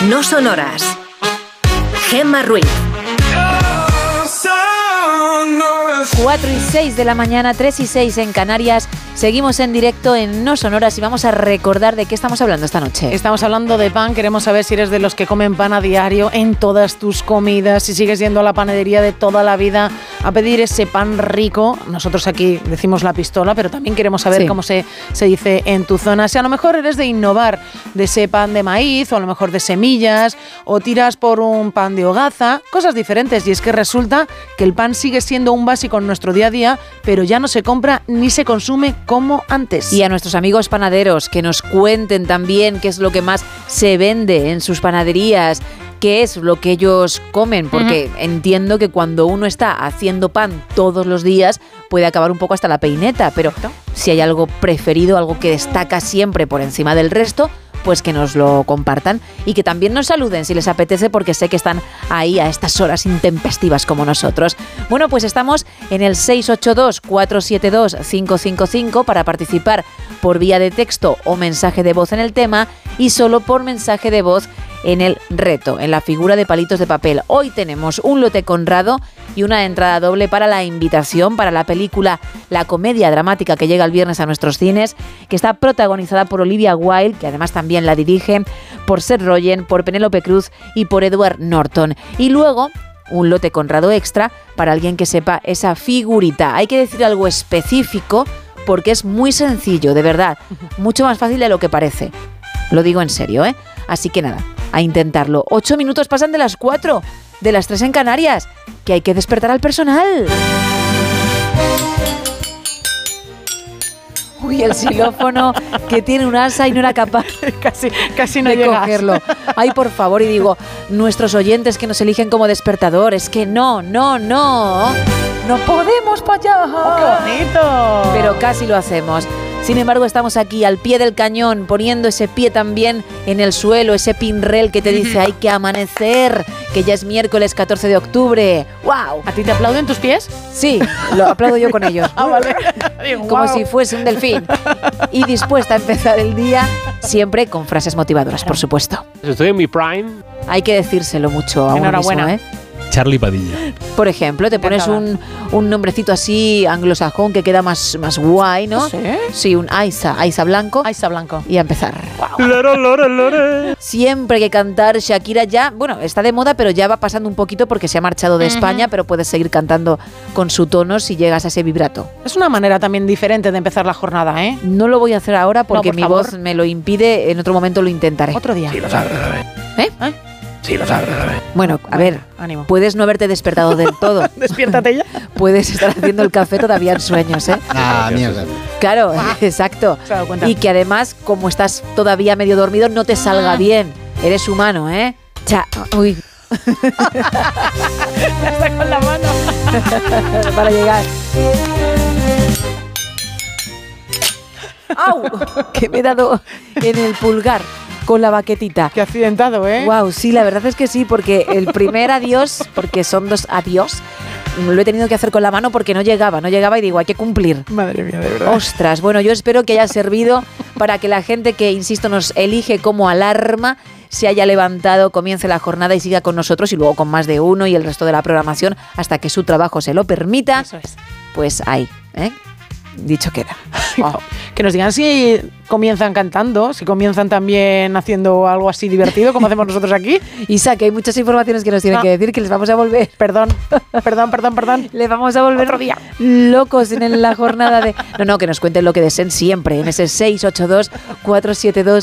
No Sonoras. Gemma Ruiz. 4:06 de la mañana, 3:06 en Canarias. Seguimos en directo en No Sonoras y vamos a recordar de qué estamos hablando esta noche. Estamos hablando de pan. Queremos saber si eres de los que comen pan a diario en todas tus comidas, si sigues yendo a la panadería de toda la vida a pedir ese pan rico. Nosotros aquí decimos la pistola, pero también queremos saber cómo se dice en tu zona. Si a lo mejor eres de innovar de ese pan de maíz o a lo mejor de semillas, o tiras por un pan de hogaza, cosas diferentes. Y es que resulta que el pan sigue siendo un básico en nuestro día a día, pero ya no se compra ni se consume como antes. Y a nuestros amigos panaderos que nos cuenten también qué es lo que más se vende en sus panaderías, qué es lo que ellos comen, porque entiendo que cuando uno está haciendo pan todos los días puede acabar un poco hasta la peineta, pero si hay algo preferido, algo que destaca siempre por encima del resto, pues que nos lo compartan y que también nos saluden si les apetece, porque sé que están ahí a estas horas intempestivas como nosotros. Bueno, pues estamos en el 682-472-555 para participar por vía de texto o mensaje de voz en el tema, y solo por mensaje de voz en el reto, en la figura de palitos de papel. Hoy tenemos un lote Conrado y una entrada doble para la invitación para la película, la comedia dramática que llega el viernes a nuestros cines, que está protagonizada por Olivia Wilde, que además también la dirige, por Seth Rogen, por Penélope Cruz y por Edward Norton. Y luego un lote Conrado extra para alguien que sepa esa figurita. Hay que decir algo específico porque es muy sencillo, de verdad, mucho más fácil de lo que parece. Lo digo en serio, ¿eh? Así que nada, a intentarlo. 8 minutos pasan de las 4, de las 3 en Canarias, que hay que despertar al personal. Uy, el xilófono que tiene un asa y no era capaz casi no de cogerlo. Ay, por favor, y digo, nuestros oyentes que nos eligen como despertador, es que no podemos para allá. ¡Oh, qué bonito! Pero casi lo hacemos. Sin embargo, estamos aquí al pie del cañón, poniendo ese pie también en el suelo, ese pinrel que te dice hay que amanecer, que ya es miércoles 14 de octubre. ¡Wow! ¿A ti te aplauden tus pies? Sí, lo aplaudo yo con ellos. Vale. Como si fuese un delfín. Y dispuesta a empezar el día, siempre con frases motivadoras, por supuesto. Estoy en mi prime. Hay que decírselo mucho a uno mismo, ¿eh? Charlie Padilla. Por ejemplo, te pones un nombrecito así anglosajón que queda más guay, ¿no? ¿Sí? Sí, un Aiza Blanco. Aiza Blanco. Y a empezar. Wow. Lore. Siempre hay que cantar Shakira ya, bueno, está de moda, pero ya va pasando un poquito porque se ha marchado de España, pero puedes seguir cantando con su tono si llegas a ese vibrato. Es una manera también diferente de empezar la jornada, ¿eh? No lo voy a hacer ahora porque por mi favor. voz me lo impide, en otro momento lo intentaré. Otro día. Sí, lo sabes. ¿Eh? Sí, lo sabes. Bueno, a ver, ánimo. puedes no haberte despertado del todo. Despiértate ya. Puedes estar haciendo el café todavía en sueños, ¿eh? Ah, mierda. Claro, exacto. Se ha dado cuenta. Y que además, como estás todavía medio dormido, no te salga bien. Eres humano, ¿eh? Uy. Está con la mano. Para llegar. ¡Au! Que me he dado en el pulgar con la baquetita. Qué accidentado, ¿eh? Wow, sí, la verdad es que sí, porque el primer adiós, porque son 2 adiós, lo he tenido que hacer con la mano porque no llegaba y digo, hay que cumplir. Madre mía, de verdad. Ostras, bueno, yo espero que haya servido para que la gente que, insisto, nos elige como alarma se haya levantado, comience la jornada y siga con nosotros, y luego con más de uno y el resto de la programación hasta que su trabajo se lo permita. Eso es. Pues ahí, ¿eh? Dicho queda. Oh. Que nos digan si comienzan cantando, si comienzan también haciendo algo así divertido como hacemos nosotros aquí. Isa, que hay muchas informaciones que nos tienen que decir, que les vamos a volver. Perdón. Les vamos a volver otro día locos en la jornada de... No, que nos cuenten lo que deseen siempre en ese 682-472-555.